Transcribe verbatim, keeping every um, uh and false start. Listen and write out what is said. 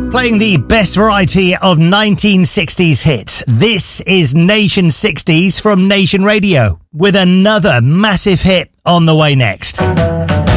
Playing the best variety of nineteen sixties hits. This is Nation sixties from Nation Radio, with another massive hit on the way next.